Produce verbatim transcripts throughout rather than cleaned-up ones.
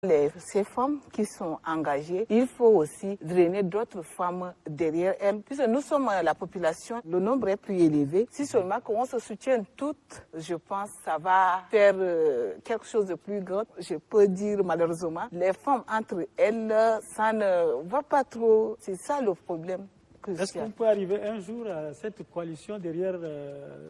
Les, ces femmes qui sont engagées, il faut aussi drainer d'autres femmes derrière elles. Puisque nous sommes la population, le nombre est plus élevé. Si seulement qu'on se soutienne toutes, je pense que ça va faire euh, quelque chose de plus grand. Je peux dire malheureusement, les femmes entre elles, ça ne va pas trop. C'est ça le problème. Est-ce qu'on peut arriver un jour à cette coalition derrière euh,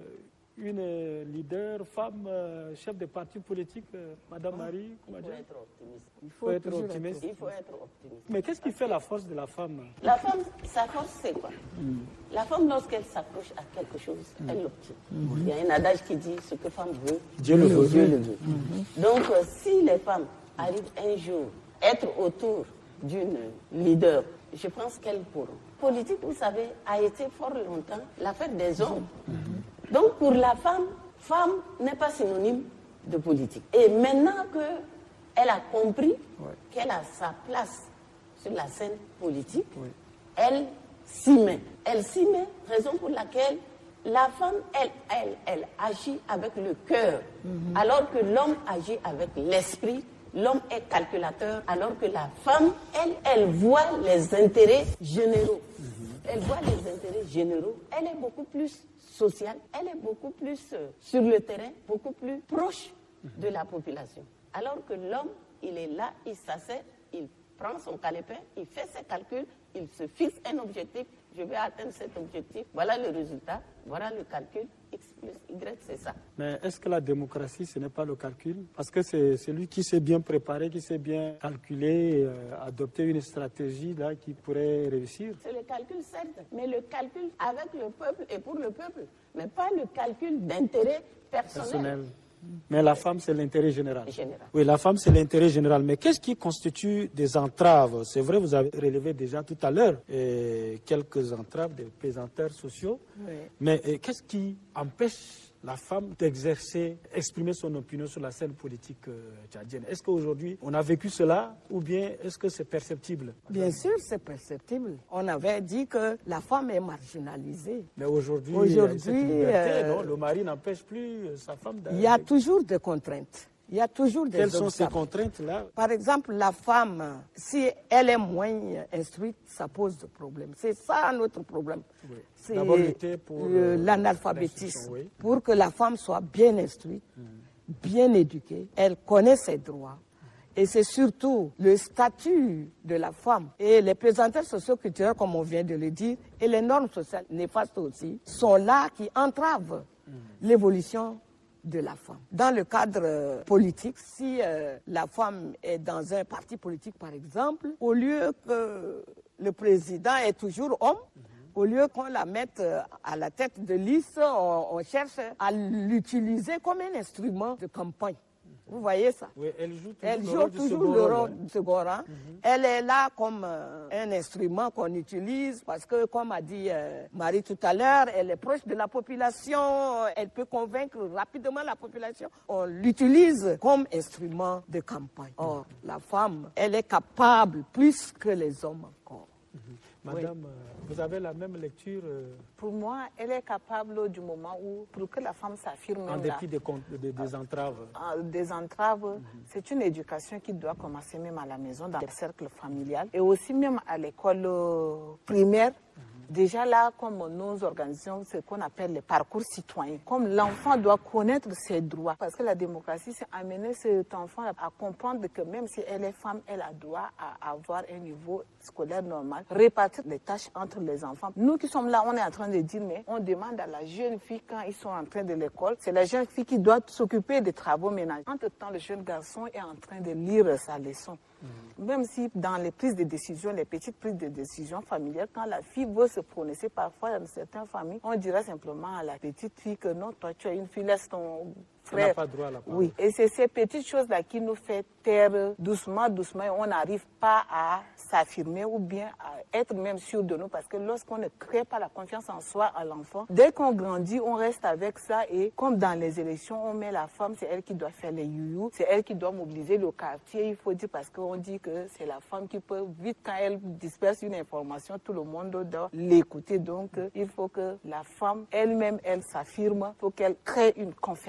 une leader, femme, euh, chef de parti politique, euh, Madame Marie? Il faut être optimiste. Il faut être optimiste. Il faut être optimiste. Mais qu'est-ce qui fait la force de la femme? La femme, sa force, c'est quoi? mm. La femme, lorsqu'elle s'accroche à quelque chose, mm. elle l'obtient. Mm-hmm. Il y a un adage qui dit ce que femme veut, Dieu le veut. Dieu le veut. Mm-hmm. Donc, euh, si les femmes arrivent un jour à être autour d'une leader, je pense qu'elles pourront. La politique, vous savez, a été fort longtemps l'affaire des hommes. Mm-hmm. Donc, pour la femme, femme n'est pas synonyme de politique. Et maintenant qu'elle a compris ouais. qu'elle a sa place sur la scène politique, ouais. elle s'y met. Elle s'y met, raison pour laquelle la femme, elle, elle, elle agit avec le cœur, mm-hmm. alors que l'homme agit avec l'esprit. L'homme est calculateur, alors que la femme, elle, elle voit les intérêts généraux. Mm-hmm. Elle voit les intérêts généraux. Elle est beaucoup plus sociale, elle est beaucoup plus euh, sur le terrain, beaucoup plus proche mm-hmm. de la population. Alors que l'homme, il est là, il s'assied, il prend son calepin, il fait ses calculs, il se fixe un objectif. Je vais atteindre cet objectif, voilà le résultat, voilà le calcul, X plus Y, c'est ça. Mais est-ce que la démocratie, ce n'est pas le calcul? Parce que c'est celui qui s'est bien préparé, qui s'est bien calculé, euh, adopter une stratégie là, qui pourrait réussir. C'est le calcul, certes, mais le calcul avec le peuple et pour le peuple, mais pas le calcul d'intérêt personnel. personnel. Mais la femme, c'est l'intérêt général. général. Oui, la femme, c'est l'intérêt général. Mais qu'est-ce qui constitue des entraves? C'est vrai, vous avez relevé déjà tout à l'heure quelques entraves des pesanteurs sociaux. Oui. Mais qu'est-ce qui empêche la femme d'exercer, exprimer son opinion sur la scène politique euh, tchadienne? Est-ce qu'aujourd'hui, on a vécu cela ou bien est-ce que c'est perceptible? Bien sûr, c'est perceptible. On avait dit que la femme est marginalisée. Mais aujourd'hui, aujourd'hui euh, non, le mari n'empêche plus sa femme d'aller. Il y a toujours des contraintes. Il y a toujours des Quelles obstacles. sont ces contraintes-là? Par exemple, la femme, si elle est moins instruite, ça pose des problèmes. C'est ça notre problème. Oui. C'est d'abord lutter pour l'analphabétisme. Oui. Pour que la femme soit bien instruite, mmh. bien éduquée, elle connaît ses droits. Et c'est surtout le statut de la femme et les pesanteurs socio-culturels, comme on vient de le dire, et les normes sociales néfastes aussi, sont là qui entravent mmh. l'évolution de la femme. Dans le cadre euh, politique, si euh, la femme est dans un parti politique, par exemple, au lieu que le président est toujours homme, mm-hmm. au lieu qu'on la mette euh, à la tête de liste, on, on cherche à l'utiliser comme un instrument de campagne. Vous voyez ça? Oui, elle joue toujours, elle le, joue rôle toujours le rôle du second rang. Mm-hmm. Elle est là comme euh, un instrument qu'on utilise parce que, comme a dit euh, Marie tout à l'heure, elle est proche de la population, elle peut convaincre rapidement la population. On l'utilise comme instrument de campagne. Or, mm-hmm. la femme, elle est capable plus que les hommes encore. Mm-hmm. Madame, oui. euh, vous avez la même lecture euh... Pour moi, elle est capable du moment où, pour que la femme s'affirme... En dépit des, des, des entraves. Euh, des entraves, mm-hmm. c'est une éducation qui doit commencer même à la maison, dans le cercle familial, et aussi même à l'école euh, primaire. Mm-hmm. Déjà là, comme nous organisons ce qu'on appelle les parcours citoyens, comme l'enfant doit connaître ses droits, parce que la démocratie, c'est amener cet enfant à comprendre que même si elle est femme, elle a droit à avoir un niveau scolaire normal, répartir les tâches entre les enfants. Nous qui sommes là, on est en train de dire, mais on demande à la jeune fille quand ils sont en train de l'école, c'est la jeune fille qui doit s'occuper des travaux ménagers. Entre-temps, le jeune garçon est en train de lire sa leçon. Mmh. Même si dans les prises de décision, les petites prises de décision familiales, quand la fille veut se prononcer, parfois dans certaines familles, on dirait simplement à la petite fille que non, toi tu es une fille, laisse ton frère. On n'a pas droit à la parole. Oui, et c'est ces petites choses-là qui nous fait taire doucement, doucement, et on n'arrive pas à s'affirmer ou bien à être même sûr de nous, parce que lorsqu'on ne crée pas la confiance en soi à l'enfant, dès qu'on grandit, on reste avec ça, et comme dans les élections, on met la femme, c'est elle qui doit faire les youyou, c'est elle qui doit mobiliser le quartier, il faut dire, parce qu'on dit que c'est la femme qui peut, vite quand elle disperse une information, tout le monde doit l'écouter, donc il faut que la femme elle-même, elle s'affirme, il faut qu'elle crée une confiance en soi.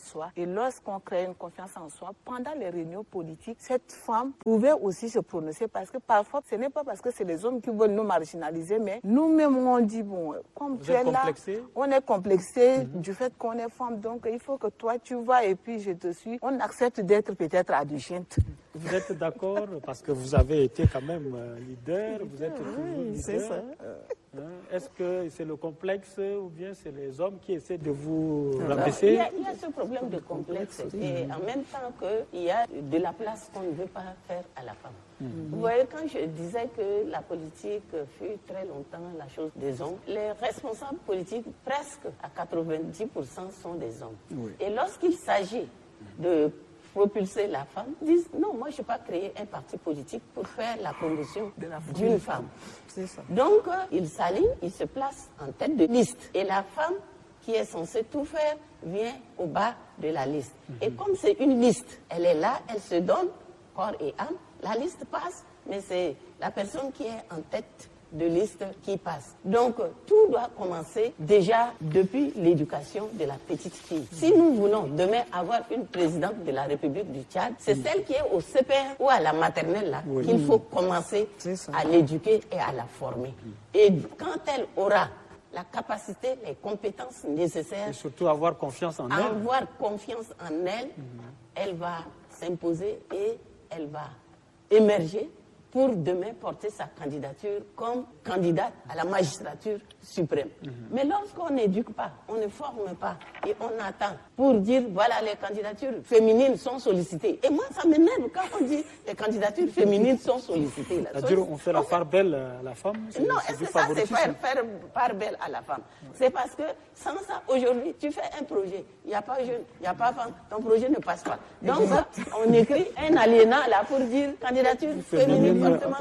soi. Et lorsqu'on crée une confiance en soi, pendant les réunions politiques, cette femme pouvait aussi se prononcer parce que parfois, ce n'est pas parce que c'est les hommes qui veulent nous marginaliser, mais nous-mêmes, on dit, bon, comme Vous tu es êtes là, complexé? on est complexé Mm-hmm. du fait qu'on est femme, donc il faut que toi, tu vas et puis je te suis. On accepte d'être peut-être adjugente. Vous êtes d'accord parce que vous avez été quand même euh, leader, vous êtes toujours leader. c'est ça. Hein? Est-ce que c'est le complexe ou bien c'est les hommes qui essaient de vous Alors, rabaisser? il, y a, il y a ce problème de complexe et en même temps qu'il y a de la place qu'on ne veut pas faire à la femme. Mm-hmm. Vous voyez, quand je disais que la politique fut très longtemps la chose des hommes, les responsables politiques, presque à quatre-vingt-dix pour cent sont des hommes. Oui. Et lorsqu'il s'agit de propulser la femme, disent non, moi je n'ai pas créé un parti politique pour faire la promotion d'une femme. C'est ça. Donc, euh, il s'aligne, il se place en tête de liste. Et la femme qui est censée tout faire vient au bas de la liste. Mm-hmm. Et comme c'est une liste, elle est là, elle se donne corps et âme, la liste passe, mais c'est la personne qui est en tête de liste qui passe. Donc, tout doit commencer déjà depuis l'éducation de la petite fille. Si nous voulons demain avoir une présidente de la République du Tchad, c'est celle qui est au C P R ou à la maternelle là oui. qu'il faut commencer à l'éduquer et à la former. Et quand elle aura la capacité, les compétences nécessaires... Et surtout avoir confiance en elle. Avoir confiance en elle, mm-hmm. elle va s'imposer et elle va émerger pour demain porter sa candidature comme candidate à la magistrature suprême. Mm-hmm. Mais lorsqu'on n'éduque pas, on ne forme pas et on attend pour dire voilà les candidatures féminines sont sollicitées. Et moi ça m'énerve quand on dit les candidatures féminines sont sollicitées. C'est-à-dire on fait la part belle à la femme? Non, est-ce que ça c'est faire, faire part belle à la femme? Ouais. C'est parce que sans ça, aujourd'hui, tu fais un projet, il n'y a pas jeune, il n'y a pas femme, ton projet ne passe pas. Donc on écrit un alinéa là pour dire candidature féminine.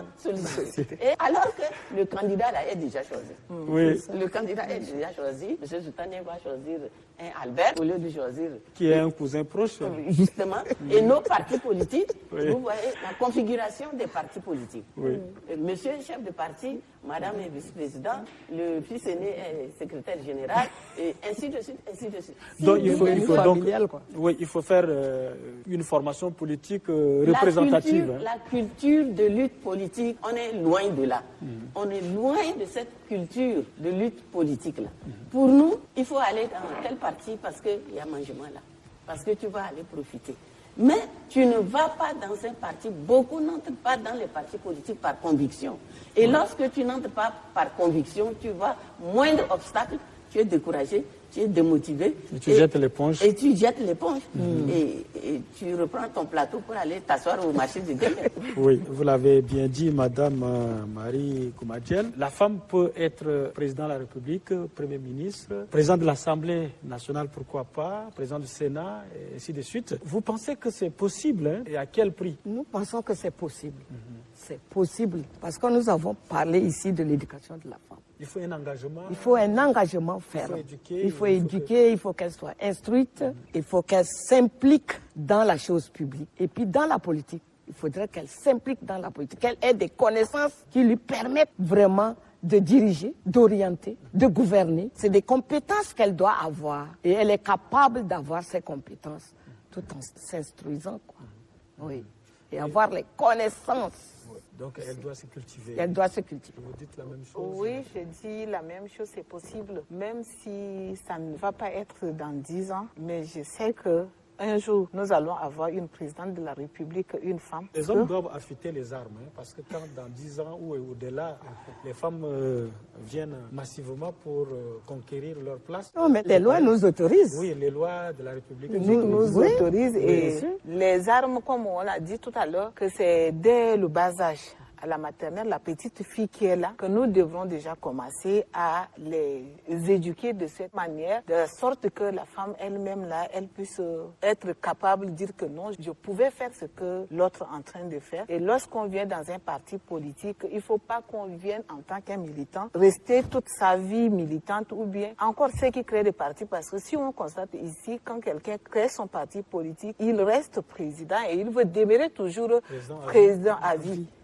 Et alors que le candidat là est déjà choisi. Oui. Le candidat est déjà choisi. M. Soutanier va choisir un Albert au lieu de choisir... Qui est un cousin proche. Justement. Et nos partis politiques, oui. Vous voyez la configuration des partis politiques. Oui. Monsieur est chef de parti, madame est vice-président, le fils aîné est secrétaire général, et ainsi de suite, ainsi de suite. Donc il faut, il faut, donc, oui, il faut faire euh, une formation politique euh, représentative. La culture, hein. La culture de lutte politique, on est loin de là. Mm. On est loin de cette culture de lutte politique là. Mm. Pour nous, il faut aller dans tel parti parce qu'il y a mangement là, parce que tu vas aller profiter. Mais tu ne vas pas dans un parti, beaucoup n'entrent pas dans les partis politiques par conviction. Et lorsque tu n'entres pas par conviction, tu vas moindre obstacle, tu es découragé, tu es démotivé. Et tu et, jettes l'éponge. Et tu jettes l'éponge. Mmh. Et, et tu reprends ton plateau pour aller t'asseoir au marché de Guinée. Oui, vous l'avez bien dit, Madame euh, Marie Koumadjian. La femme peut être président de la République, Premier ministre, président de l'Assemblée nationale, pourquoi pas, président du Sénat, et ainsi de suite. Vous pensez que c'est possible, hein, et à quel prix? Nous pensons que c'est possible. Mmh. C'est possible parce que nous avons parlé ici de l'éducation de la femme. Il faut un engagement. Il faut un engagement ferme. Il faut éduquer, il faut, éduquer, il faut qu'elle soit instruite, mmh. il faut qu'elle s'implique dans la chose publique. Et puis dans la politique, il faudrait qu'elle s'implique dans la politique, qu'elle ait des connaissances qui lui permettent vraiment de diriger, d'orienter, de gouverner. C'est des compétences qu'elle doit avoir. Et elle est capable d'avoir ces compétences tout en s'instruisant, quoi. Oui. Et avoir les connaissances. Donc elle doit se cultiver. Elle doit se cultiver. Vous dites la même chose? Oui, je dis la même chose, c'est possible. Même si ça ne va pas être dans dix ans, mais je sais que un jour, nous allons avoir une présidente de la République, une femme. Les hommes doivent affûter les armes, hein, parce que quand dans dix ans ou au-delà, les femmes euh, viennent massivement pour euh, conquérir leur place. Non, mais les lois nous autorisent. Oui, les lois de la République nous, nous oui. autorisent. Et oui. Les armes, comme on a dit tout à l'heure, que c'est dès le bas âge, à la maternelle, la petite fille qui est là, que nous devrons déjà commencer à les éduquer de cette manière, de sorte que la femme elle-même là, elle puisse être capable de dire que non, je pouvais faire ce que l'autre est en train de faire. Et lorsqu'on vient dans un parti politique, il ne faut pas qu'on vienne en tant qu'un militant, rester toute sa vie militante ou bien encore ceux qui créent des partis, parce que si on constate ici, quand quelqu'un crée son parti politique, il reste président et il veut demeurer toujours président à vie. Il ne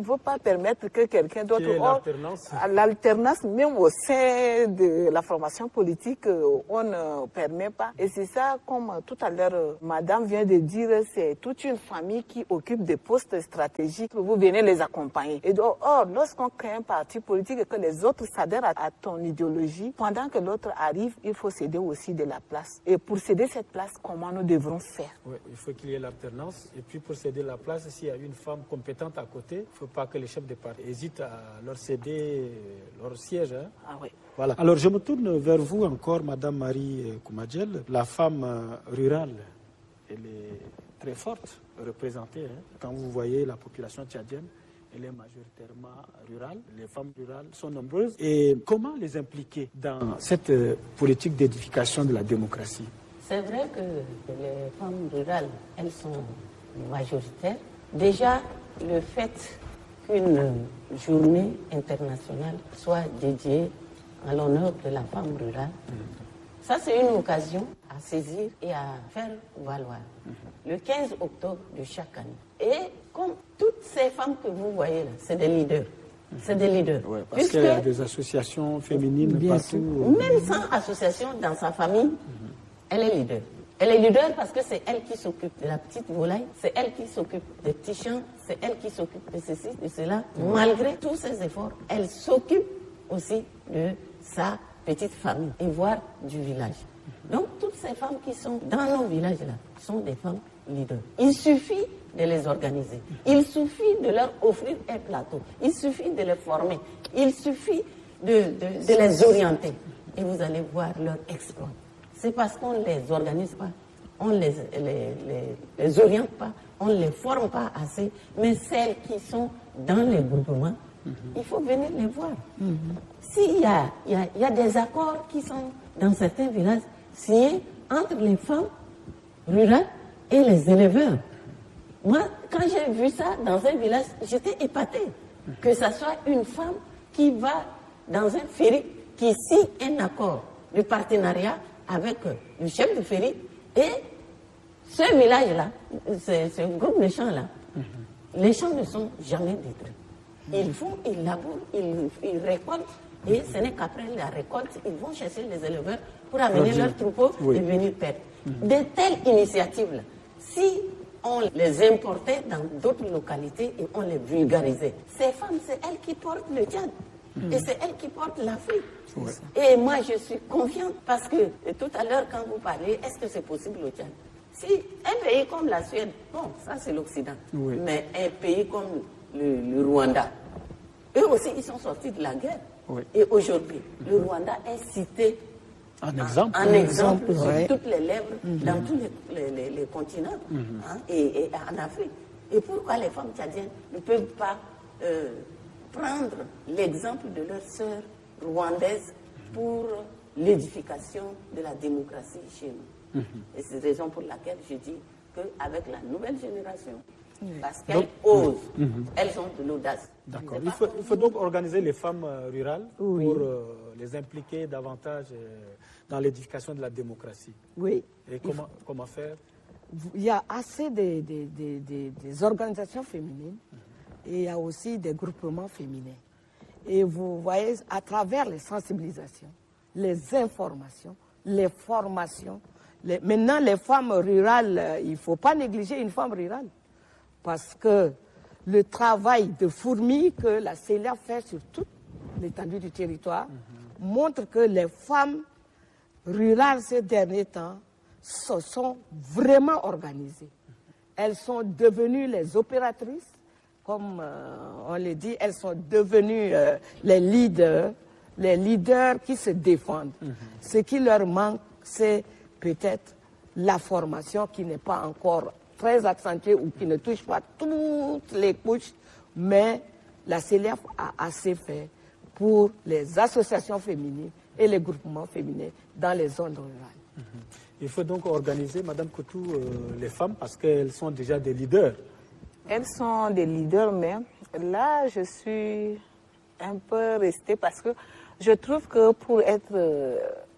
faut pas permettre que quelqu'un d'autre... L'alternance. L'alternance, même au sein de la formation politique, on ne permet pas. Et c'est ça, comme tout à l'heure, madame vient de dire, c'est toute une famille qui occupe des postes stratégiques. Vous venez les accompagner. Et donc, or, lorsqu'on crée un parti politique et que les autres s'adhèrent à, à ton idéologie, pendant que l'autre arrive, il faut céder aussi de la place. Et pour céder cette place, comment nous devrons faire? Oui, il faut qu'il y ait l'alternance. Et puis pour céder la place, s'il y a une femme compétente à côté, il ne faut pas que les chefs de parti hésitent à leur céder leur siège. Hein. Ah oui. Voilà. Alors je me tourne vers vous encore, Madame Marie Koumadjel. La femme rurale, elle est très forte, représentée. Hein. Quand vous voyez la population tchadienne, elle est majoritairement rurale. Les femmes rurales sont nombreuses. Et comment les impliquer dans cette politique d'édification de la démocratie? C'est vrai que les femmes rurales, elles sont majoritaires. Déjà, le fait qu'une journée internationale soit dédiée à l'honneur de la femme rurale, mmh. ça c'est une occasion à saisir et à faire valoir. Mmh. Le quinze octobre de chaque année. Et comme toutes ces femmes que vous voyez là, c'est des leaders. Mmh. C'est des leaders. Ouais, parce qu'il y a des associations féminines bien partout. Sûr. Même sans association, dans sa famille, mmh. elle est leader. Elle est leader parce que c'est elle qui s'occupe de la petite volaille, c'est elle qui s'occupe des petits champs, c'est elle qui s'occupe de ceci, de cela. Mmh. Malgré tous ses efforts, elle s'occupe aussi de sa petite famille et voire du village. Mmh. Donc toutes ces femmes qui sont dans nos villages-là sont des femmes leaders. Il suffit de les organiser. Il suffit de leur offrir un plateau. Il suffit de les former. Il suffit de, de, de les orienter. Et vous allez voir leur exploit. C'est parce qu'on ne les organise pas, on ne les, les, les, les oriente pas, on ne les forme pas assez. Mais celles qui sont dans les groupements, mm-hmm. il faut venir les voir. Mm-hmm. S'il y a, il y, a, il y a des accords qui sont dans certains villages signés entre les femmes rurales et les éleveurs. Moi, quand j'ai vu ça dans un village, j'étais épatée. Que ce soit une femme qui va dans un ferry, qui signe un accord de partenariat avec le chef de ferry et ce village-là, ce, ce groupe de champs-là, mm-hmm. les champs ne sont jamais détruits. Ils font, ils labourent, ils, ils récoltent et ce n'est qu'après la récolte, ils vont chercher les éleveurs pour amener leurs troupeaux oui. et venir perdre. Mm-hmm. De telles initiatives-là, si on les importait dans d'autres localités et on les vulgarisait, ces femmes, c'est elles qui portent le Tchad. Mmh. Et c'est elle qui porte l'Afrique. Ouais. Et moi, je suis confiante parce que tout à l'heure, quand vous parlez, est-ce que c'est possible au Tchad? Si un pays comme la Suède, bon, ça c'est l'Occident, oui. mais un pays comme le, le Rwanda, eux aussi, ils sont sortis de la guerre. Oui. Et aujourd'hui, le Rwanda est cité en exemple, en, en exemple, exemple ouais. sur toutes les lèvres, mmh. dans tous les, les, les, les continents mmh. hein, et, et en Afrique. Et pourquoi les femmes tchadiennes ne peuvent pas euh, prendre l'exemple de leurs sœurs rwandaises pour l'édification de la démocratie chez nous. Mm-hmm. Et c'est la raison pour laquelle je dis qu'avec la nouvelle génération, mm-hmm. parce qu'elles donc, osent, mm-hmm. elles ont de l'audace. D'accord. Il faut, il faut donc organiser les femmes rurales oui. pour euh, les impliquer davantage euh, dans l'édification de la démocratie. Oui. Et comment, faut... comment faire? Il y a assez de, de, de, de, des organisations féminines. Mm-hmm. Et il y a aussi des groupements féminins. Et vous voyez, à travers les sensibilisations, les informations, les formations, les... maintenant les femmes rurales, il ne faut pas négliger une femme rurale. Parce que le travail de fourmi que la C E L I A fait sur toute l'étendue du territoire mm-hmm. montre que les femmes rurales ces derniers temps se sont vraiment organisées. Elles sont devenues les opératrices. Comme euh, on le dit, elles sont devenues euh, les leaders, les leaders qui se défendent. Mm-hmm. Ce qui leur manque, c'est peut-être la formation qui n'est pas encore très accentuée ou qui ne touche pas toutes les couches, mais la C E L I A a assez fait pour les associations féminines et les groupements féminins dans les zones rurales. Mm-hmm. Il faut donc organiser, Madame Coutou, euh, les femmes parce qu'elles sont déjà des leaders. Elles sont des leaders, mais là, je suis un peu restée parce que je trouve que pour être, euh,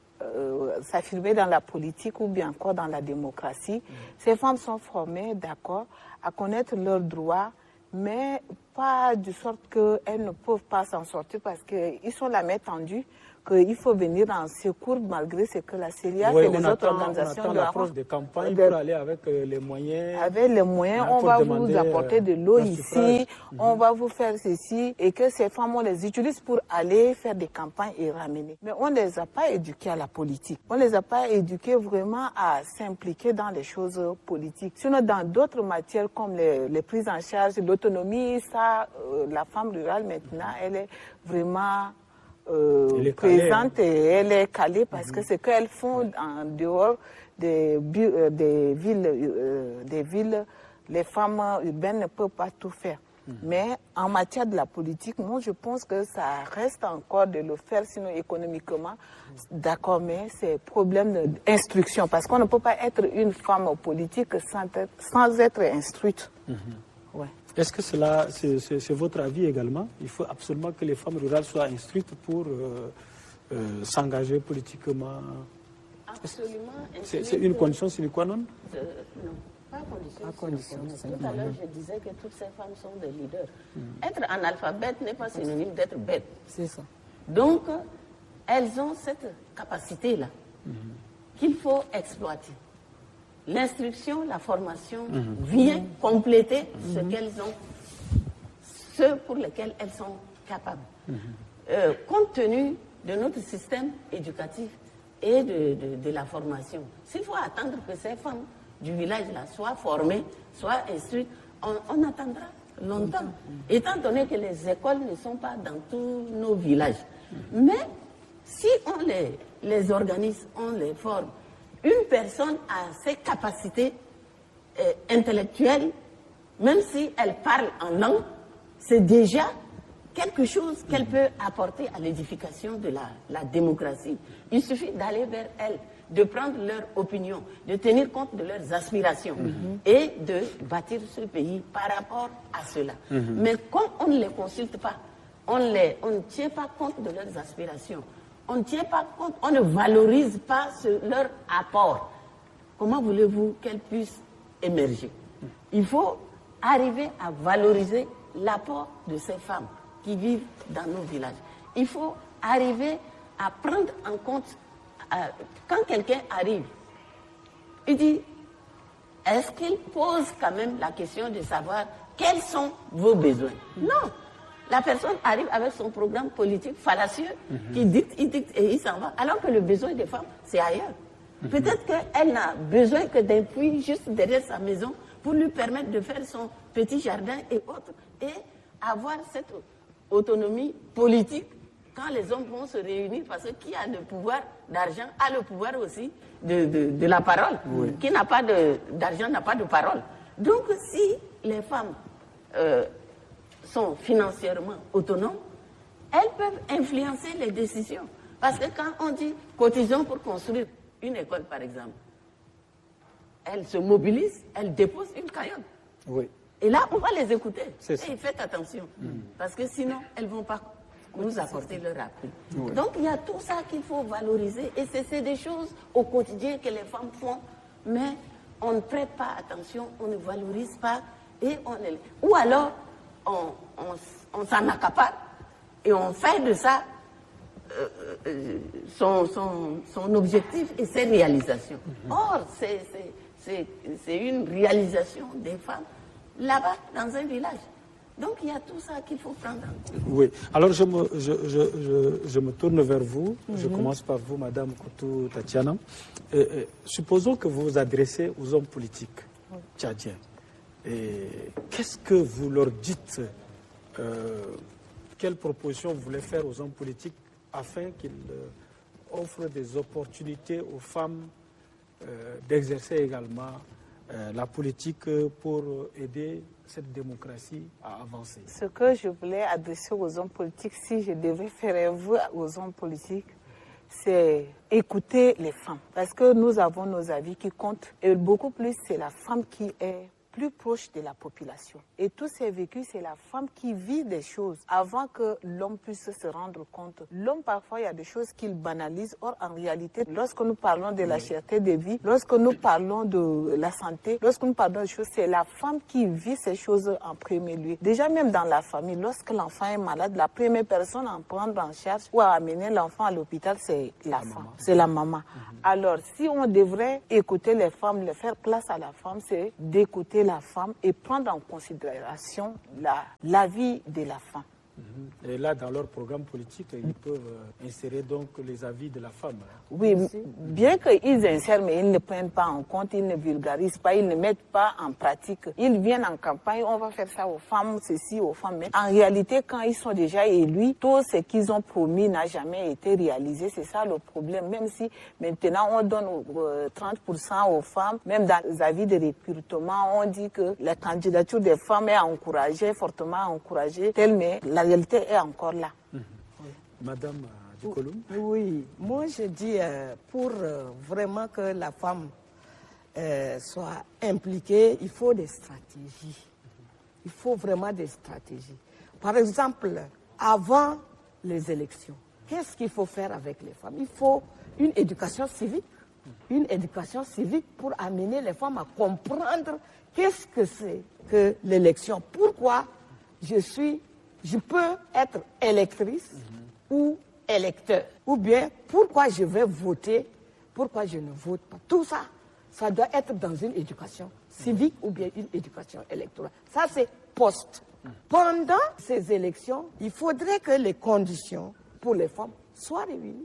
euh, s'affirmer dans la politique ou bien encore dans la démocratie, mmh. ces femmes sont formées, d'accord, à connaître leurs droits, mais pas de sorte qu'elles ne peuvent pas s'en sortir parce qu'ils sont la main tendue, qu'il faut venir en secours malgré ce que la C E L I A oui, et les autres attend, organisations on attend de l'approche des campagnes de, pour aller avec euh, les moyens. Avec les moyens, on va vous apporter de l'eau ici, mm-hmm. on va vous faire ceci, et que ces femmes, on les utilise pour aller faire des campagnes et ramener. Mais on ne les a pas éduquées à la politique. On ne les a pas éduquées vraiment à s'impliquer dans les choses politiques. Sinon, dans d'autres matières comme les, les prises en charge, l'autonomie, ça, euh, la femme rurale maintenant, elle est vraiment... Euh, elle est présente calée, hein. Et elle est calée parce mmh. que ce qu'elles font en dehors des, des, villes, euh, des villes, les femmes urbaines ne peuvent pas tout faire. Mmh. Mais en matière de la politique, moi je pense que ça reste encore de le faire, sinon économiquement, d'accord, mais c'est problème d'instruction parce qu'on ne peut pas être une femme politique sans être, sans être instruite. Mmh. Ouais. Est-ce que cela, c'est votre avis également? Il faut absolument que les femmes rurales soient instruites pour euh, euh, s'engager politiquement. Absolument. C'est une condition sine qua non? euh, Non, pas condition. Pas condition. Tout à l'heure, je disais que toutes ces femmes sont des leaders. Mmh. Être analphabète n'est pas synonyme d'être bête. C'est ça. Donc, elles ont cette capacité-là mmh. qu'il faut exploiter. L'instruction, la formation mmh. vient compléter mmh. ce qu'elles ont, ce pour lesquels elles sont capables. Mmh. Euh, compte tenu de notre système éducatif et de, de, de la formation, s'il faut attendre que ces femmes du village-là soient formées, soient instruites, on, on attendra longtemps, mmh. étant donné que les écoles ne sont pas dans tous nos villages. Mmh. Mais si on les, les organise, on les forme, une personne a ses capacités euh, intellectuelles, même si elle parle en langue, c'est déjà quelque chose qu'elle peut apporter à l'édification de la, la démocratie. Il suffit d'aller vers elles, de prendre leur opinion, de tenir compte de leurs aspirations mm-hmm. et de bâtir ce pays par rapport à cela. Mm-hmm. Mais quand on ne les consulte pas, on, les, on ne tient pas compte de leurs aspirations, on ne tient pas compte, on ne valorise pas ce, leur apport. Comment voulez-vous qu'elles puissent émerger? Il faut arriver à valoriser l'apport de ces femmes qui vivent dans nos villages. Il faut arriver à prendre en compte, euh, quand quelqu'un arrive, il dit, est-ce qu'il pose quand même la question de savoir quels sont vos besoins? Non. La personne arrive avec son programme politique fallacieux mm-hmm. qui dicte, il dicte et il s'en va. Alors que le besoin des femmes, c'est ailleurs. Mm-hmm. Peut-être qu'elle n'a besoin que d'un puits juste derrière sa maison pour lui permettre de faire son petit jardin et autres. Et avoir cette autonomie politique quand les hommes vont se réunir. Parce que qui a le pouvoir d'argent a le pouvoir aussi de, de, de la parole. Oui. Qui n'a pas d'argent n'a pas de parole. Donc si les femmes... Euh, sont financièrement autonomes, elles peuvent influencer les décisions. Parce que quand on dit cotisons pour construire une école, par exemple, elles se mobilisent, elles déposent une cagnotte. Oui. Et là, on va les écouter. Et faites attention. Mmh. Parce que sinon, elles ne vont pas nous apporter leur appui. Oui. Donc, il y a tout ça qu'il faut valoriser. Et c'est des choses au quotidien que les femmes font. Mais on ne prête pas attention, on ne valorise pas. Et on est... Ou alors, on, on, on s'en accapare et on fait de ça euh, euh, son, son, son objectif et ses réalisations. Mm-hmm. Or, c'est une réalisation des femmes là-bas, dans un village. Donc, il y a tout ça qu'il faut prendre en compte. Oui. Alors, je me, je, je, je, je me tourne vers vous. Mm-hmm. Je commence par vous, Madame Koutou Tatiana. Euh, euh, supposons que vous vous adressez aux hommes politiques oui. tchadiens. Qu'est-ce que vous leur dites euh, quelles propositions vous voulez faire aux hommes politiques afin qu'ils euh, offrent des opportunités aux femmes euh, d'exercer également euh, la politique pour aider cette démocratie à avancer? Ce que je voulais adresser aux hommes politiques, si je devais faire vœu aux hommes politiques, c'est écouter les femmes. Parce que nous avons nos avis qui comptent. Et beaucoup plus, c'est la femme qui est plus proche de la population. Et tous ces vécus, c'est la femme qui vit des choses avant que l'homme puisse se rendre compte. L'homme, parfois, il y a des choses qu'il banalise. Or, en réalité, lorsque nous parlons de la cherté de vie, lorsque nous parlons de la santé, lorsque nous parlons de choses, c'est la femme qui vit ces choses en premier lieu. Déjà, même dans la famille, lorsque l'enfant est malade, la première personne à prendre en charge ou à amener l'enfant à l'hôpital, c'est la, la femme, c'est la maman. Mm-hmm. Alors, si on devrait écouter les femmes, les faire place à la femme, c'est d'écouter la femme et prendre en considération la, la vie de la femme. Et là, dans leur programme politique, ils peuvent insérer donc les avis de la femme. Oui, bien qu'ils insèrent, mais ils ne prennent pas en compte, ils ne vulgarisent pas, ils ne mettent pas en pratique. Ils viennent en campagne, on va faire ça aux femmes, ceci aux femmes. Mais en réalité, quand ils sont déjà élus, tout ce qu'ils ont promis n'a jamais été réalisé. C'est ça le problème. Même si maintenant on donne trente pour cent aux femmes, même dans les avis de recrutement, on dit que la candidature des femmes est encouragée, fortement encouragée, telle, mais la réalité est encore là. Mmh. Oui. Madame Dikoloum. Oui, moi je dis euh, pour euh, vraiment que la femme euh, soit impliquée, il faut des stratégies. Il faut vraiment des stratégies. Par exemple, avant les élections, qu'est-ce qu'il faut faire avec les femmes? Il faut une éducation civique. Une éducation civique pour amener les femmes à comprendre qu'est-ce que c'est que l'élection. Pourquoi je suis, je peux être électrice mm-hmm. ou électeur. Ou bien pourquoi je vais voter, pourquoi je ne vote pas. Tout ça, ça doit être dans une éducation civique ou bien une éducation électorale. Ça, c'est post. Pendant ces élections, il faudrait que les conditions pour les femmes soient réunies.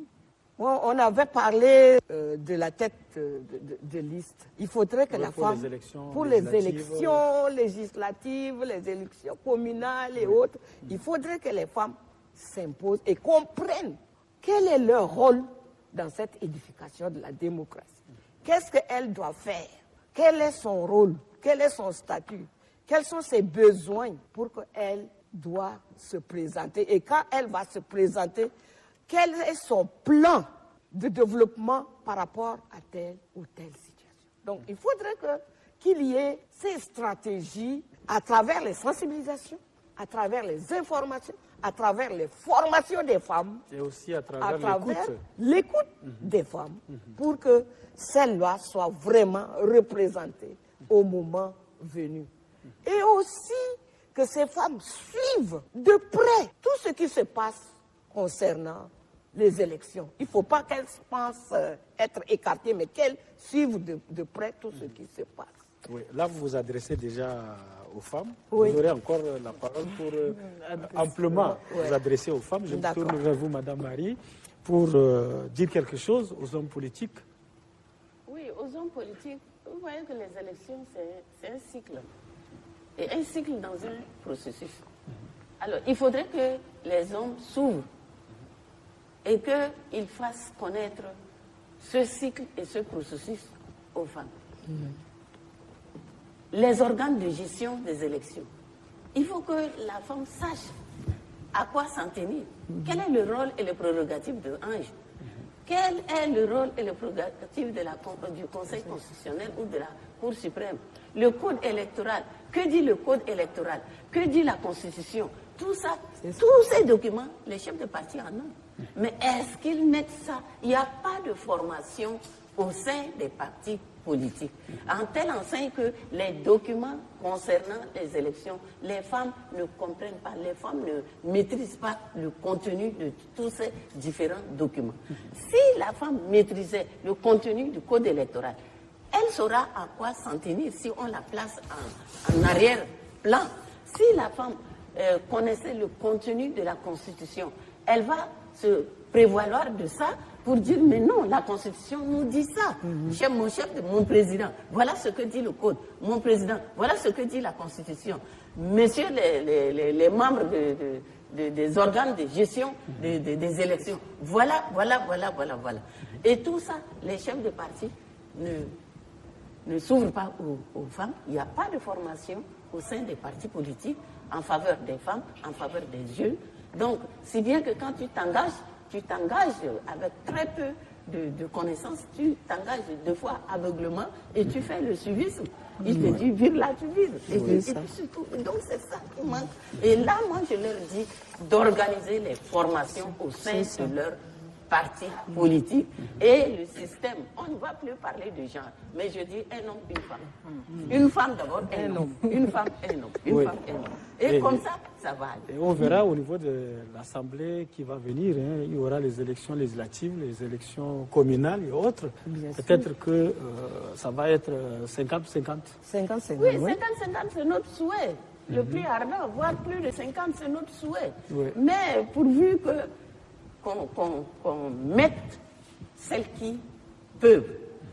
On avait parlé euh, de la tête de, de, de liste. Il faudrait que oui, la pour femme, les élections pour les élections législatives, les élections communales et oui. autres, mmh. il faudrait que les femmes s'imposent et comprennent quel est leur rôle dans cette édification de la démocratie. Qu'est-ce qu'elle doit faire? Quel est son rôle? Quel est son statut? Quels sont ses besoins pour qu'elle doit se présenter? Et quand elle va se présenter, quel est son plan de développement par rapport à telle ou telle situation? Donc, il faudrait que, qu'il y ait ces stratégies à travers les sensibilisations, à travers les informations, à travers les formations des femmes. Et aussi à travers, à travers l'écoute, l'écoute mmh. des femmes, mmh. pour que celle-là soit vraiment représentée au moment venu. Mmh. Et aussi que ces femmes suivent de près tout ce qui se passe concernant les élections. Il ne faut pas qu'elles pensent euh, être écartées, mais qu'elles suivent de, de près tout ce qui se passe. Oui, là, vous vous adressez déjà aux femmes. Oui. Vous aurez encore la parole pour euh, amplement oui. vous adresser aux femmes. Je me tourne vers vous, Madame Marie, pour euh, dire quelque chose aux hommes politiques. Oui, aux hommes politiques, vous voyez que les élections, c'est un cycle. Et un cycle dans un processus. Mm-hmm. Alors, il faudrait que les hommes s'ouvrent et qu'ils fassent connaître ce cycle et ce processus aux femmes. Mmh. Les organes de gestion des élections. Il faut que la femme sache à quoi s'en tenir. Mmh. Quel est le rôle et les prérogatives de l'ange? Mmh. Quel est le rôle et les prérogatives de la, du Conseil constitutionnel ou de la Cour suprême? Le code électoral. Que dit le code électoral? Que dit la Constitution? Tout ça, tous ces documents, les chefs de parti en ont. Mais est-ce qu'ils mettent ça? Il n'y a pas de formation au sein des partis politiques. En telle enseigne que les documents concernant les élections, les femmes ne comprennent pas, les femmes ne maîtrisent pas le contenu de tous ces différents documents. Si la femme maîtrisait le contenu du code électoral, elle saura à quoi s'en tenir si on la place en, en arrière-plan. Si la femme euh, connaissait le contenu de la Constitution, elle va se prévaloir de ça pour dire mais non, la Constitution nous dit ça. Mm-hmm. Chef, mon chef, mon président, voilà ce que dit le code. Mon président, voilà ce que dit la Constitution. Messieurs les, les, les, les membres de, de, de, des organes de gestion de, de, des élections, voilà, voilà, voilà, voilà, voilà. Et tout ça, les chefs de parti ne, ne s'ouvrent pas aux, aux femmes. Il n'y a pas de formation au sein des partis politiques en faveur des femmes, en faveur des jeunes. Donc, si bien que quand tu t'engages, tu t'engages avec très peu de, de connaissances, tu t'engages deux fois aveuglement et tu fais le suivisme. Il te dit, vire là, tu vires. Et, Oui, et, ça. et surtout, donc c'est ça qui manque. Et là, moi, je leur dis d'organiser les formations au sein de leur parti politique et le système. On ne va plus parler de genre, mais je dis un homme, une femme. Une femme d'abord, un homme. Une femme, un homme. Une Oui. femme, un homme. Et, Et- comme ça, ça va aller. Et on verra au niveau de l'Assemblée qui va venir, hein, il y aura les élections législatives, les élections communales et autres. Bien sûr. Peut-être que euh, ça va être cinquante cinquante. cinquante cinquante. Oui, cinquante cinquante, c'est notre souhait. Le plus ardent, voire plus de cinquante, c'est notre souhait. Oui. Mais pourvu que qu'on qu'on- qu'on mette celles qui peuvent.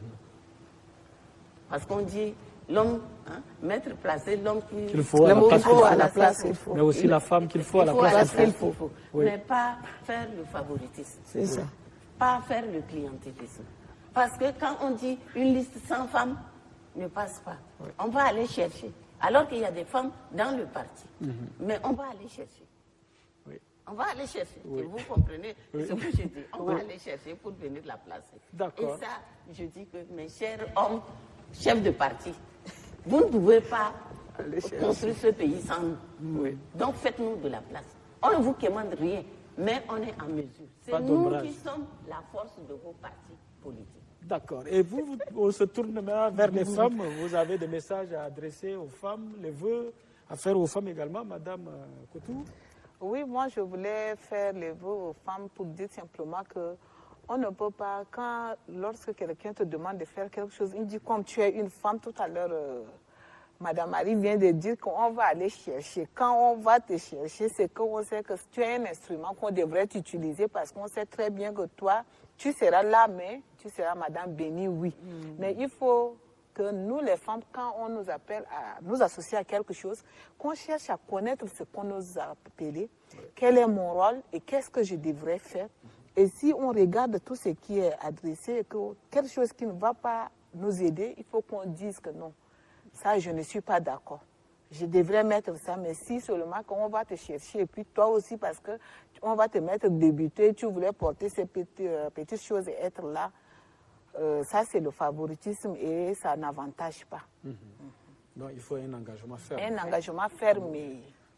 Parce qu'on dit l'homme, hein, mettre, placer l'homme qui- Qu'il faut à la l'homme place qu'il faut qu'il à faut. la place qu'il faut. Mais aussi la femme qu'il faut à la Il place qu'il qu'il faut. Oui. Mais pas faire le favoritisme. C'est ça. Pas faire le clientélisme. Parce que quand on dit une liste sans femmes ne passe pas, on va aller chercher. Alors qu'il y a des femmes dans le parti. Mais on va aller chercher. Oui. On va aller chercher. Et vous comprenez ce que je dis. On va aller chercher pour venir la placer. D'accord. Et ça, je dis que mes chers hommes, chefs de parti, vous ne pouvez pas construire ce pays sans nous. Oui. Donc faites-nous de la place. On ne vous commande rien, mais on est en mesure. C'est Pas nous d'ombrage. qui sommes la force de vos partis politiques. D'accord. Et vous, vous- on se tourne maintenant vers les femmes. Vous avez des messages à adresser aux femmes, les vœux à faire aux femmes également, Madame euh, Coutou? Oui, moi je voulais faire les vœux aux femmes pour dire simplement que on ne peut pas, quand, lorsque quelqu'un te demande de faire quelque chose, il dit comme tu es une femme, tout à l'heure, euh, Madame Marie vient de dire qu'on va aller chercher. Quand on va te chercher, c'est qu'on sait que tu es un instrument qu'on devrait utiliser parce qu'on sait très bien que toi, tu seras là, mais tu seras Madame Béni, oui. Mais il faut que nous, les femmes, quand on nous appelle à nous associer à quelque chose, qu'on cherche à connaître ce qu'on nous a appelé, quel est mon rôle et qu'est-ce que je devrais faire. Et si on regarde tout ce qui est adressé et que quelque chose qui ne va pas nous aider, il faut qu'on dise que non, ça, je ne suis pas d'accord. Je devrais mettre ça, mais si seulement qu'on va te chercher, et puis toi aussi, parce que on va te mettre débuter, tu voulais porter ces petites, euh, petites choses et être là, euh, ça c'est le favoritisme et ça n'avantage pas. Donc il faut un engagement ferme. Un engagement ferme et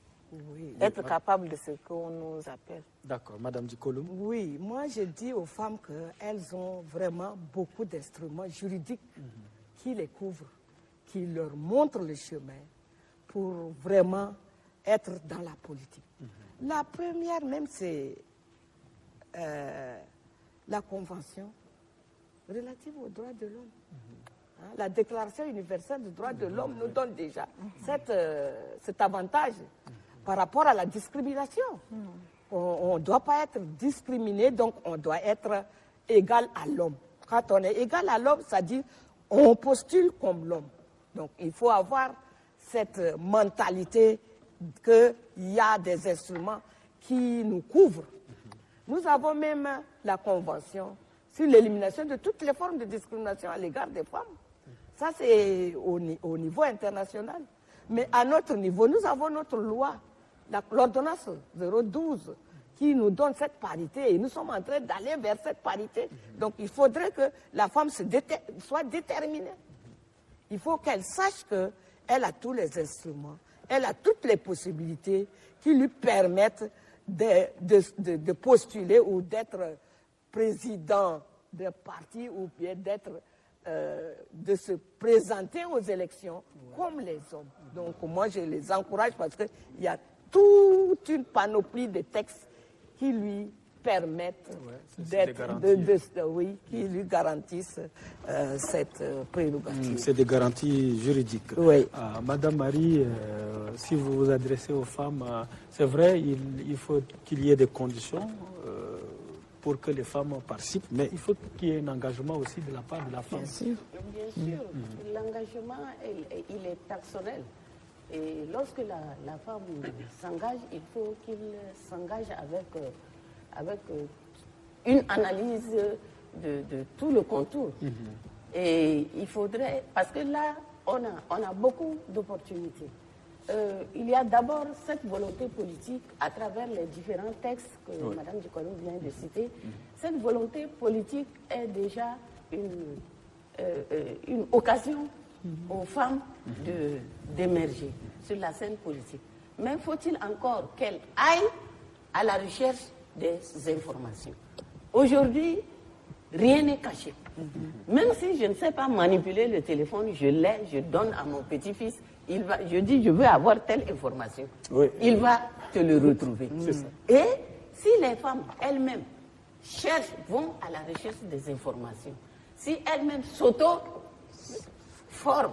Oui. être capable de ce qu'on nous appelle. D'accord. Madame Dikoloum? Oui, moi je dis aux femmes qu'elles ont vraiment beaucoup d'instruments juridiques qui les couvrent, qui leur montrent le chemin pour vraiment être dans la politique. La première même, c'est euh, la Convention relative aux droits de l'homme. Hein, la Déclaration universelle des droits de l'homme nous donne déjà cette, euh, cet avantage par rapport à la discrimination. On ne doit pas être discriminé, donc on doit être égal à l'homme. Quand on est égal à l'homme, ça dit on postule comme l'homme. Donc il faut avoir cette mentalité qu'il y a des instruments qui nous couvrent. Nous avons même la Convention sur l'élimination de toutes les formes de discrimination à l'égard des femmes. Ça, c'est au, au niveau international. Mais à notre niveau, nous avons notre loi, l'ordonnance zéro douze, qui nous donne cette parité. Et nous sommes en train d'aller vers cette parité. Donc, il faudrait que la femme se déter, soit déterminée. Il faut qu'elle sache qu'elle a tous les instruments, elle a toutes les possibilités qui lui permettent de, de, de, de postuler ou d'être président d'un parti ou bien d'être, euh, de se présenter aux élections comme les hommes. Donc moi je les encourage parce qu'il y a toute une panoplie de textes qui lui permettent Ouais, d'être, de, de, de, oui, qui lui garantissent euh, cette euh, prérogative. Mm, c'est des garanties juridiques. Oui. Ah, Madame Marie, euh, si vous vous adressez aux femmes, euh, c'est vrai, il, il faut qu'il y ait des conditions euh, pour que les femmes participent, mais il faut qu'il y ait un engagement aussi de la part de la femme. Bien sûr. Bien sûr, l'engagement, il, il est personnel. Et lorsque la, la femme s'engage, il faut qu'il s'engage avec, euh, avec euh, une analyse de, de tout le contour. Mm-hmm. Et il faudrait, parce que là, on a, on a beaucoup d'opportunités. euh, il y a d'abord cette volonté politique à travers les différents textes que oui. Mme Djikolou vient de citer. Mmh. Cette volonté politique est déjà une, euh, une occasion mmh. aux femmes de, d'émerger sur la scène politique. Mais faut-il encore qu'elles aillent à la recherche des informations? Aujourd'hui, rien n'est caché. Mmh. Même si je ne sais pas manipuler le téléphone, je l'ai, je donne à mon petit-fils. Il va, je dis, je veux avoir telle information. Oui. Il va te le retrouver. Mmh. Et si les femmes elles-mêmes cherchent, vont à la recherche des informations, si elles-mêmes s'auto-forment,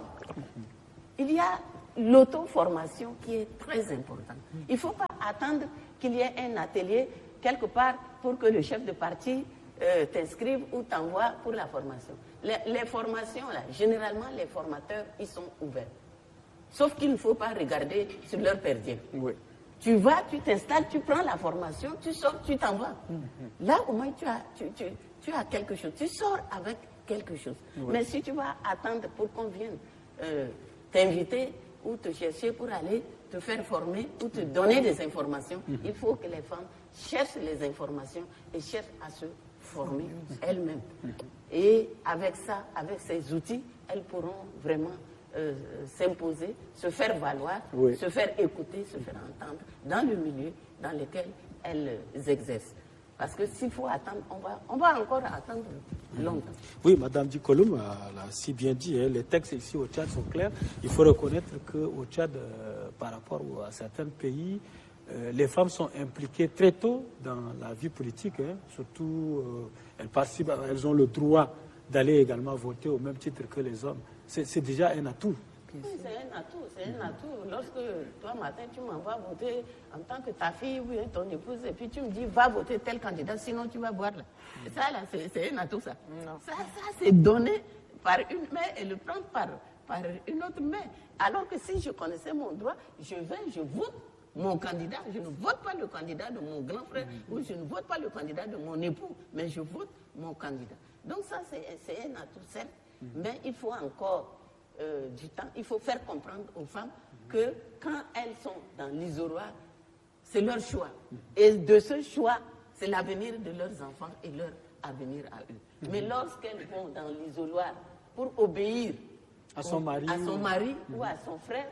il y a l'auto-formation qui est très importante. Il ne faut pas attendre qu'il y ait un atelier quelque part pour que le chef de parti euh, t'inscrive ou t'envoie pour la formation. Les, les formations, là, généralement, les formateurs, ils sont ouverts. Sauf qu'il ne faut pas regarder sur leur perdier. Oui. Tu vas, tu t'installes, tu prends la formation, tu sors, tu t'en vas. Mm-hmm. Là, au moins, tu as, tu, tu, tu as quelque chose. Tu sors avec quelque chose. Oui. Mais si tu vas attendre pour qu'on vienne euh, t'inviter ou te chercher pour aller te faire former ou te donner des informations, mm-hmm. il faut que les femmes cherchent les informations et cherchent à se former mm-hmm. elles-mêmes. Mm-hmm. Et avec ça, avec ces outils, elles pourront vraiment Euh, s'imposer, se faire valoir, oui. se faire écouter, se faire entendre dans le milieu dans lequel elles exercent. Parce que s'il faut attendre, on va, on va encore attendre longtemps. Oui, Mme Djikolou l'a si bien dit, hein, les textes ici au Tchad sont clairs. Il faut reconnaître qu'au Tchad, euh, par rapport à certains pays, euh, les femmes sont impliquées très tôt dans la vie politique. Hein, surtout, euh, elles participent, elles ont le droit d'aller également voter au même titre que les hommes. C'est déjà un atout. Oui, c'est un atout, c'est un atout. Lorsque toi, matin, tu m'envoies voter en tant que ta fille ou ton épouse, et puis tu me dis, va voter tel candidat, sinon tu vas boire là. Et ça, là, c'est un atout, ça. Non. Ça, ça c'est donné par une main et le prendre par, par une autre main. Alors que si je connaissais mon droit, je vais, je vote mon candidat. Je ne vote pas le candidat de mon grand frère, mm-hmm. ou je ne vote pas le candidat de mon époux, mais je vote mon candidat. Donc ça, c'est un atout, certes. Mais il faut encore euh, du temps, il faut faire comprendre aux femmes que quand elles sont dans l'isoloir, c'est leur choix. Et de ce choix, c'est l'avenir de leurs enfants et leur avenir à eux. Mais lorsqu'elles vont dans l'isoloir pour obéir à son mari, à son mari ou à son frère,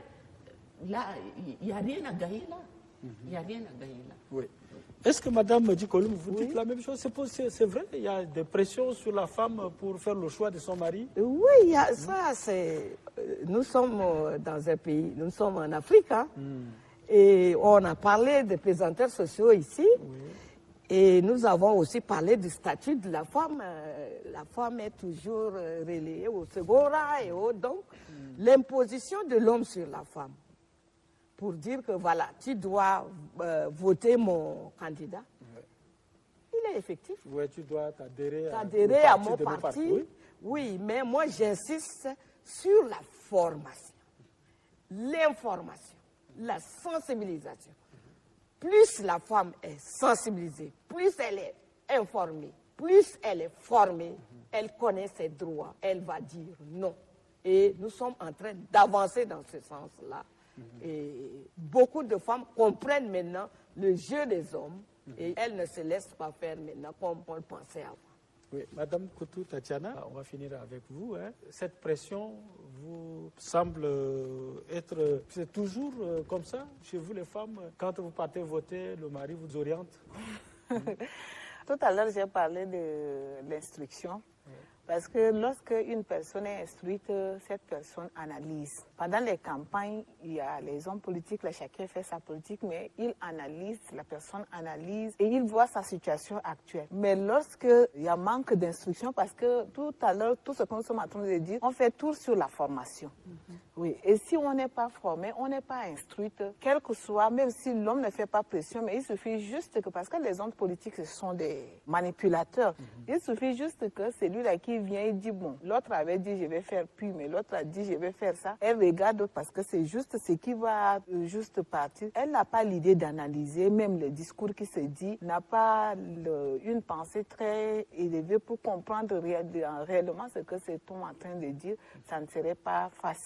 là, il n'y a rien à gagner là. Il n'y a rien à gagner là. Oui. Est-ce que Mme Djikolou, vous oui. dites la même chose? C'est vrai, il y a des pressions sur la femme pour faire le choix de son mari? Oui, il y a ça. C'est... Nous sommes dans un pays, nous sommes en Afrique, hein, mm. et on a parlé des présenteurs sociaux ici, oui. et nous avons aussi parlé du statut de la femme. La femme est toujours relayée au second rang, et au, donc mm. l'imposition de l'homme sur la femme, pour dire que voilà, tu dois euh, voter mon candidat, oui. il est effectif. Oui, tu dois t'adhérer à, à mon parti. parti. Oui. oui, mais moi j'insiste sur la formation, l'information, la sensibilisation. Plus la femme est sensibilisée, plus elle est informée, plus elle est formée, elle connaît ses droits, elle va dire non. Et nous sommes en train d'avancer dans ce sens-là. Et beaucoup de femmes comprennent maintenant le jeu des hommes et elles ne se laissent pas faire maintenant comme on le pensait avant. Oui, Madame Koutou Tatiana, on va finir avec vous. Hein. Cette pression vous semble être... C'est toujours comme ça chez vous les femmes? Quand vous partez voter, le mari vous oriente? Tout à l'heure, j'ai parlé de l'instruction. Oui. Parce que lorsque une personne est instruite, cette personne analyse. Pendant les campagnes, il y a les hommes politiques, là, chacun fait sa politique, mais il analyse, la personne analyse et il voit sa situation actuelle. Mais lorsqu'il y a manque d'instruction, parce que tout à l'heure, tout ce que nous sommes en train de dire, on fait tout sur la formation. Mm-hmm. Oui. Et si on n'est pas formé, on n'est pas instruite, quel que soit, même si l'homme ne fait pas pression, mais il suffit juste que, parce que les hommes politiques, ce sont des manipulateurs, mm-hmm. il suffit juste que celui-là qui vient et dit, bon, l'autre avait dit je vais faire puis, mais l'autre a dit je vais faire ça. Elle regarde parce que c'est juste ce qui va juste partir. Elle n'a pas l'idée d'analyser, même le discours qui se dit, n'a pas le, une pensée très élevée pour comprendre réellement ce que c'est en train de dire. Ça ne serait pas facile pour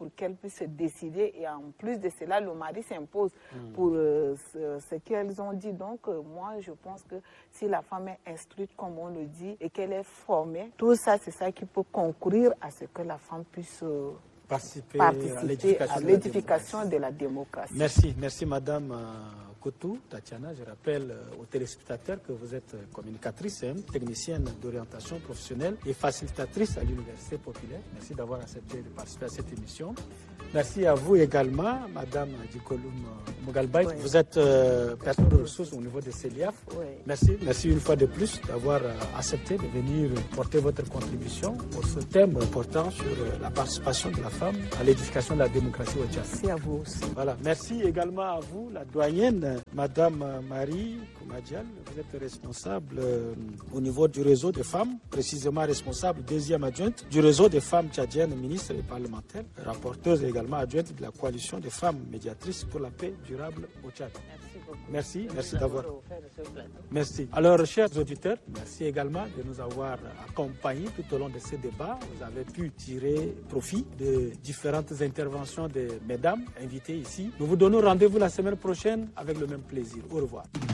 pour qu'elles puissent se décider. Et en plus de cela, le mari s'impose mmh. pour euh, ce, ce qu'elles ont dit. Donc, euh, moi, je pense que si la femme est instruite, comme on le dit, et qu'elle est formée, tout ça, c'est ça qui peut concourir à ce que la femme puisse euh, participer, participer à l'édification de, de la démocratie. Merci, merci Madame Kotou Tatiana. Je rappelle aux téléspectateurs que vous êtes communicatrice, hein, technicienne d'orientation professionnelle et facilitatrice à l'Université populaire. Merci d'avoir accepté de participer à cette émission. Merci à vous également, Madame Dikoloum Mogalbaï. Oui. Vous êtes euh, personne de ressources au niveau de CELIAF. Oui. Merci. Merci une fois de plus d'avoir euh, accepté de venir porter votre contribution pour ce thème portant sur euh, la participation de la femme à l'édification de la démocratie au Tchad. Merci à vous aussi. Voilà. Merci également à vous, la doyenne, Madame Marie Koumadial. Vous êtes responsable euh, au niveau du réseau des femmes, précisément responsable, deuxième adjointe du réseau des femmes tchadiennes, ministres et parlementaires, rapporteuse également adjointe de la coalition des femmes médiatrices pour la paix durable au Tchad. Merci beaucoup. Merci, merci d'avoir. Merci. Alors, chers auditeurs, merci également de nous avoir accompagnés tout au long de ce débat. Vous avez pu tirer profit de différentes interventions de mesdames invitées ici. Nous vous donnons rendez-vous la semaine prochaine avec le même plaisir. Au revoir.